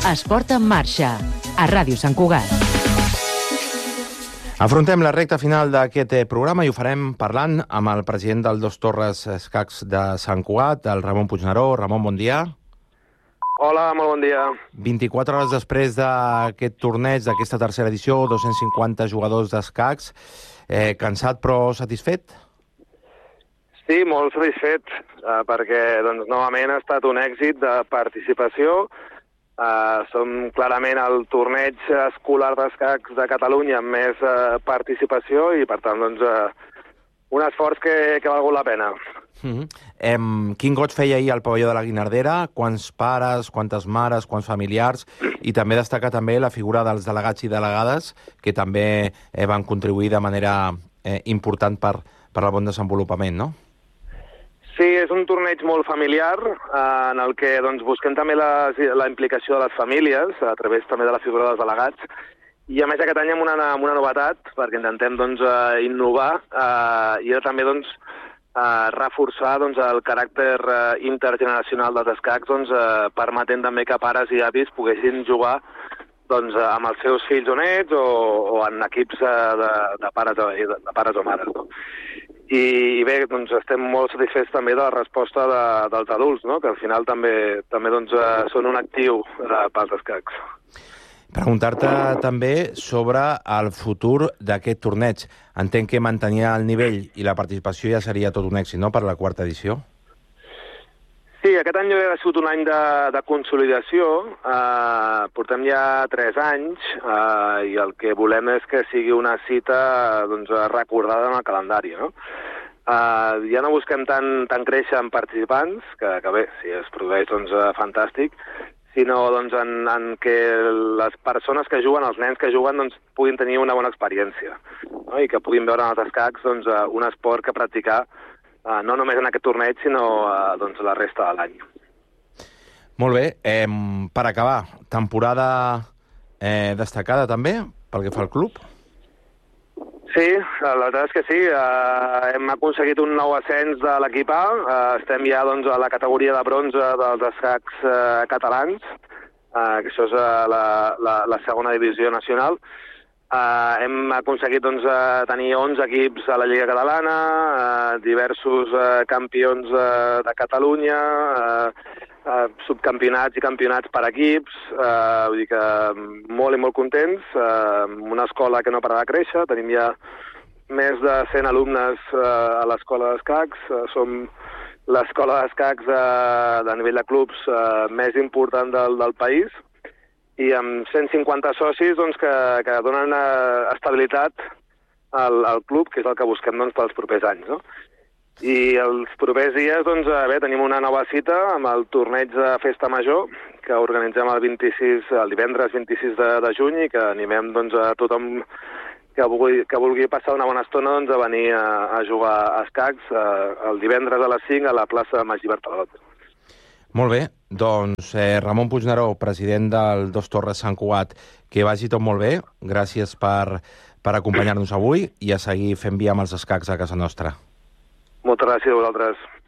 Esport en marxa, a Ràdio Sant Cugat. Afrontem la recta final d'aquest programa i ho farem parlant amb el president del Dos Torres Escacs de Sant Cugat, el Ramon Puigneró. Ramon, bon dia. Hola, molt bon dia. 24 hores després d'aquest torneig, d'aquesta tercera edició, 250 jugadors d'escacs. Cansat però satisfet? Sí, molt satisfet, perquè novament ha estat un èxit de participació. Som clarament el torneig escolar d'escacs de Catalunya amb més participació i, per tant, un esforç que ha valgut la pena. Quin goig feia ahir al pavelló de la Guinardera? Quants pares, quantes mares, quants familiars? I també destacar també la figura dels delegats i delegades que també van contribuir de manera important per al bon desenvolupament, no? Sí, és un torneig molt familiar en el que busquem també la implicació de les famílies a través també de la figura dels delegats. I a més aquest any amb una novetat, perquè intentem innovar i era també reforçar el caràcter intergeneracional dels escacs, permetent també que pares i avis poguessin jugar amb els seus fills o nets o en equips de pares o mares. No? I bé, estem molt satisfets també de la resposta dels adults, no? Que al final també són un actiu pels escacs. Preguntar-te també sobre el futur d'aquest torneig. Entenc que mantenir el nivell i la participació ja seria tot un èxit, no?, per la quarta edició. Sí, aquest any ha sigut un any de consolidació. Portem ja 3 anys i el que volem és que sigui una cita recordada en el calendari, no? Ja no busquem tant créixer en participants, que bé, si es produeix, fantàstic, sinó en que les persones que juguen, els nens que juguen, puguin tenir una bona experiència, no? I que puguin veure en els escacs un esport que practicar no només en aquest torneig, sinó la resta de l'any. Molt bé. Per acabar, temporada destacada també, pel que fa al club? Sí, la veritat és que sí. Hem aconseguit un nou ascens de l'equip A. Estem ja a la categoria de bronze dels escacs catalans, que això és la segona divisió nacional. Hem aconseguit tenir 11 equips a la Lliga Catalana, diversos campions de Catalunya, subcampionats i campionats per equips, vull dir que molt i molt contents, una escola que no para de créixer, tenim ja més de 100 alumnes a l'escola d'escacs, som l'escola d'escacs de nivell de clubs més important del país, i amb 150 socis que donen estabilitat al club, que és el que busquem pels propers anys, no? I els propers dies, tenim una nova cita amb el torneig de Festa Major, que organitzem el divendres 26 de juny i que animem a tothom que vulgui passar una bona estona a venir a jugar a escacs el divendres a les 5 a la plaça Magí Bartalot. Molt bé, Ramon Puigneró, president del Dos Torres Sant Cugat, que vagi tot molt bé, gràcies per acompanyar-nos avui i a seguir fent via amb els escacs a casa nostra. Moltes gràcies a vosaltres.